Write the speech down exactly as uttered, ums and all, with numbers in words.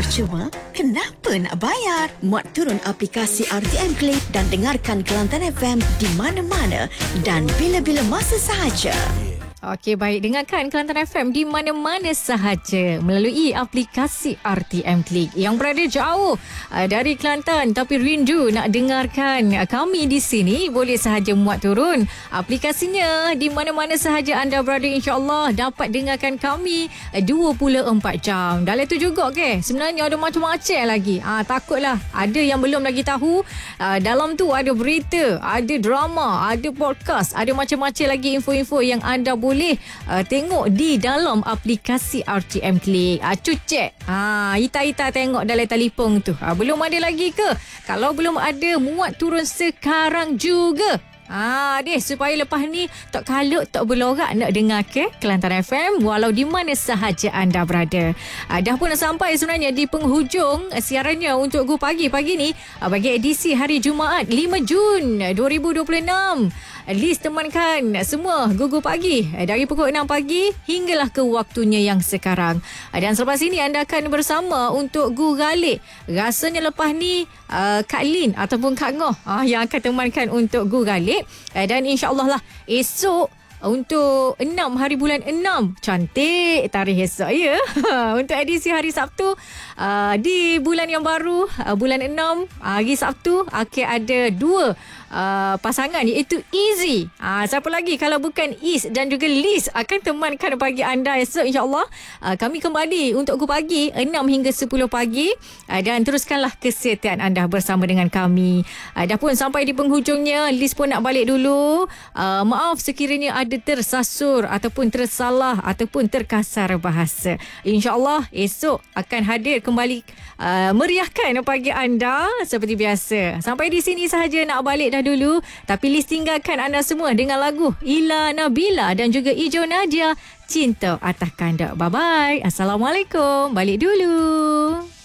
Cuma, kenapa nak bayar? Muat turun aplikasi R T M Click dan dengarkan Kelantan F M di mana-mana dan bila-bila masa sahaja. Okey, baik. Dengarkan Kelantan F M di mana-mana sahaja melalui aplikasi R T M Click. Yang berada jauh uh, dari Kelantan tapi rindu nak dengarkan uh, kami di sini, boleh sahaja muat turun aplikasinya. Di mana-mana sahaja anda berada, insya-Allah dapat dengarkan kami uh, dua puluh empat jam. Dalam tu juga ke, sebenarnya ada macam-macam lagi. Ah, takutlah ada yang belum lagi tahu. Uh, dalam tu ada berita, ada drama, ada podcast, ada macam-macam lagi info-info yang anda boleh boleh uh, tengok di dalam aplikasi R T M Click. Uh, cucek. Ha, ita-ita tengok dalam telefon tu. Uh, belum ada lagi ke? Kalau belum ada, muat turun sekarang juga. Ah, deh, supaya lepas ni tak kalut, tak berlorak nak dengar ke Kelantan F M walau di mana sahaja anda berada. Ah, dah pun sampai sebenarnya di penghujung siarannya untuk Go Pagi pagi ni, ah, bagi edisi hari Jumaat lima Jun dua ribu dua puluh enam. Liz temankan semua Gugu Pagi dari pukul enam pagi hinggalah ke waktunya yang sekarang. Dan selepas ini anda akan bersama untuk Gu Galik. Rasanya lepas ni uh, Kak Lin ataupun Kak Ngoh uh, yang akan temankan untuk Gu Galik. Uh, dan insya-Allah lah esok untuk enam hari bulan enam. Cantik tarikh esok ya. Untuk edisi hari Sabtu uh, di bulan yang baru, uh, bulan enam, hari Sabtu akan ada dua Uh, pasangan iaitu Easy. Uh, siapa lagi kalau bukan Is dan juga Liz akan temankan pagi anda esok, insya-Allah. Uh, kami kembali untuk Go Pagi enam hingga sepuluh pagi uh, dan teruskanlah kesetiaan anda bersama dengan kami. Uh, dah pun sampai di penghujungnya, Liz pun nak balik dulu. Uh, maaf sekiranya ada tersasur ataupun tersalah ataupun terkasar bahasa. Insya-Allah esok akan hadir kembali uh, meriahkan pagi anda seperti biasa. Sampai di sini sahaja nak balik dah dulu, tapi Liz tinggalkan anda semua dengan lagu Ila Nabila dan juga Ijo Nadia, Cinta Atas Kandak. Bye bye. Assalamualaikum. Balik dulu.